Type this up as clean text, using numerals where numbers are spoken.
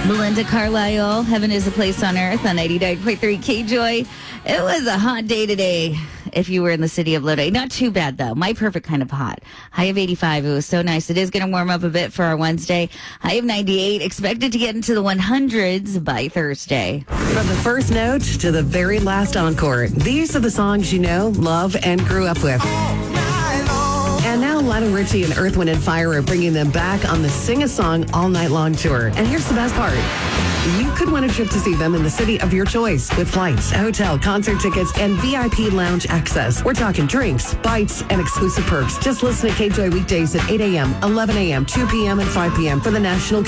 Melinda Carlisle, Heaven is a Place on Earth on 99.3 K-Joy. It was a hot day today if you were in the city of Lodi. Not too bad, though. My perfect kind of hot. High of 85. It was so nice. It is going to warm up a bit for our Wednesday. High of 98. Expected to get into the 100s by Thursday. From the first note to the very last encore, these are the songs you know, love, and grew up with. And now Lionel Richie and Earth, Wind & Fire are bringing them back on the Sing a Song All Night Long tour. And here's the best part. You could win a trip to see them in the city of your choice with flights, hotel, concert tickets, and VIP lounge access. We're talking drinks, bites, and exclusive perks. Just listen to KJoy weekdays at 8 a.m., 11 a.m., 2 p.m., and 5 p.m. for the National